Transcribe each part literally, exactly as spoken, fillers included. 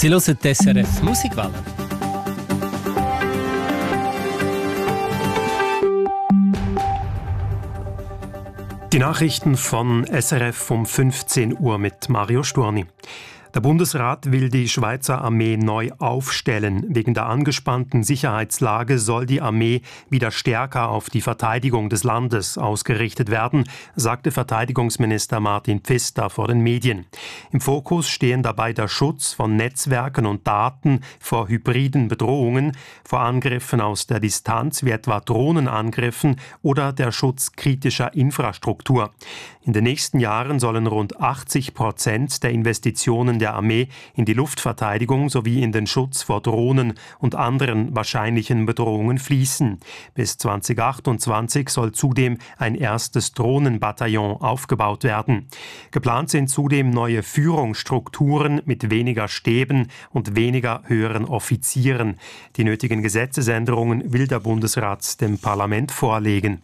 Sie hören die S R F Musikwelle. Die Nachrichten von S R F um fünfzehn Uhr mit Mario Sturni. Der Bundesrat will die Schweizer Armee neu aufstellen. Wegen der angespannten Sicherheitslage soll die Armee wieder stärker auf die Verteidigung des Landes ausgerichtet werden, sagte Verteidigungsminister Martin Pfister vor den Medien. Im Fokus stehen dabei der Schutz von Netzwerken und Daten vor hybriden Bedrohungen, vor Angriffen aus der Distanz wie etwa Drohnenangriffen oder der Schutz kritischer Infrastruktur. In den nächsten Jahren sollen rund achtzig Prozent der Investitionen der Armee in die Luftverteidigung sowie in den Schutz vor Drohnen und anderen wahrscheinlichen Bedrohungen fließen. Bis zwanzig achtundzwanzig soll zudem ein erstes Drohnenbataillon aufgebaut werden. Geplant sind zudem neue Führungsstrukturen mit weniger Stäben und weniger höheren Offizieren. Die nötigen Gesetzesänderungen will der Bundesrat dem Parlament vorlegen.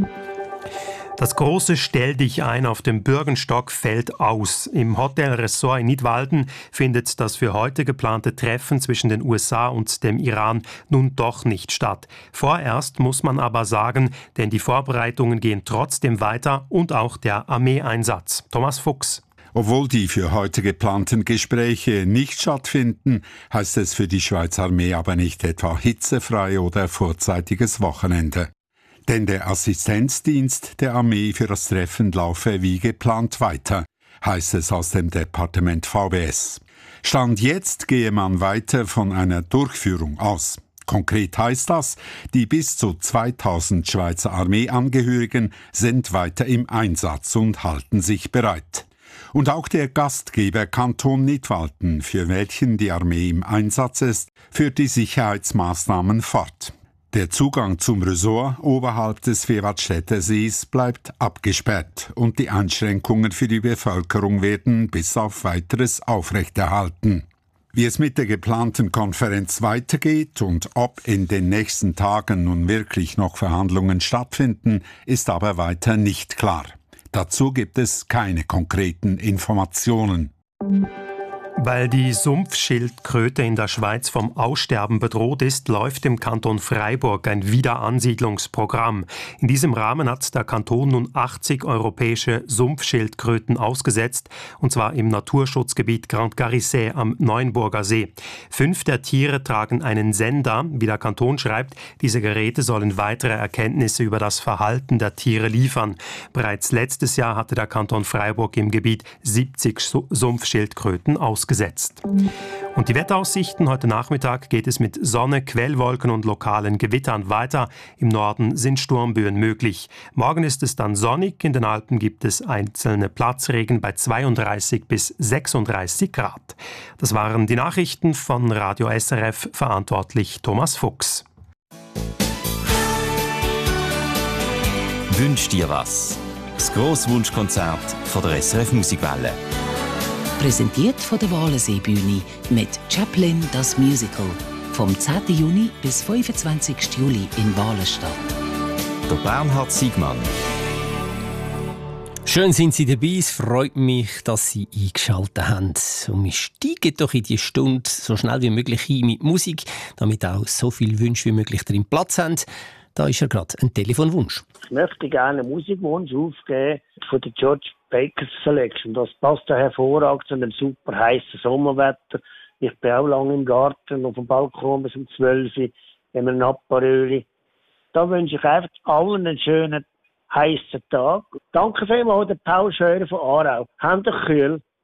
Das große Stell-dich-ein auf dem Bürgenstock fällt aus. Im Hotelressort in Nidwalden findet das für heute geplante Treffen zwischen den U S A und dem Iran nun doch nicht statt. Vorerst muss man aber sagen, denn die Vorbereitungen gehen trotzdem weiter und auch der Armeeeinsatz. Thomas Fuchs. Obwohl die für heute geplanten Gespräche nicht stattfinden, heißt es für die Schweizer Armee aber nicht etwa hitzefrei oder vorzeitiges Wochenende. Denn der Assistenzdienst der Armee für das Treffen laufe wie geplant weiter, heißt es aus dem Departement V B S. Stand jetzt gehe man weiter von einer Durchführung aus. Konkret heißt das, die bis zu zweitausend Schweizer Armeeangehörigen sind weiter im Einsatz und halten sich bereit. Und auch der Gastgeber Kanton Nidwalden, für welchen die Armee im Einsatz ist, führt die Sicherheitsmaßnahmen fort. Der Zugang zum Ressort oberhalb des Vierwaldstätter Sees bleibt abgesperrt und die Einschränkungen für die Bevölkerung werden bis auf Weiteres aufrechterhalten. Wie es mit der geplanten Konferenz weitergeht und ob in den nächsten Tagen nun wirklich noch Verhandlungen stattfinden, ist aber weiter nicht klar. Dazu gibt es keine konkreten Informationen. Weil die Sumpfschildkröte in der Schweiz vom Aussterben bedroht ist, läuft im Kanton Freiburg ein Wiederansiedlungsprogramm. In diesem Rahmen hat der Kanton nun achtzig europäische Sumpfschildkröten ausgesetzt, und zwar im Naturschutzgebiet Grand Garissé am Neuenburger See. Fünf der Tiere tragen einen Sender, wie der Kanton schreibt. Diese Geräte sollen weitere Erkenntnisse über das Verhalten der Tiere liefern. Bereits letztes Jahr hatte der Kanton Freiburg im Gebiet siebzig Sumpfschildkröten ausgesetzt. Gesetzt. Und die Wetteraussichten: Heute Nachmittag geht es mit Sonne, Quellwolken und lokalen Gewittern weiter. Im Norden sind Sturmböen möglich. Morgen ist es dann sonnig. In den Alpen gibt es einzelne Platzregen bei zweiunddreißig bis sechsunddreißig Grad. Das waren die Nachrichten von Radio S R F, verantwortlich Thomas Fuchs. Wünsch dir was? Das Grosswunschkonzert von der S R F Musikwelle. Präsentiert von der Walensee-Bühne mit Chaplin das Musical. Vom zehnten Juni bis fünfundzwanzigsten Juli in Walenstadt. Der Bernhard Siegmann. Schön sind Sie dabei. Es freut mich, dass Sie eingeschaltet haben. Und wir steigen doch in die Stunde so schnell wie möglich ein mit Musik, damit auch so viele Wünsche wie möglich drin Platz haben. Da ist ja gerade ein Telefonwunsch. Ich möchte gerne einen Musikwunsch aufgeben von der George Baker Selection. Das passt ja hervorragend zu einem super heißen Sommerwetter. Ich bin auch lange im Garten, auf dem Balkon bis um zwölf Uhr, in einem Apparöli. Da wünsche ich einfach allen einen schönen, heißen Tag. Danke vielmals, der Paul Scheurer von Aarau. Habt euch kühl.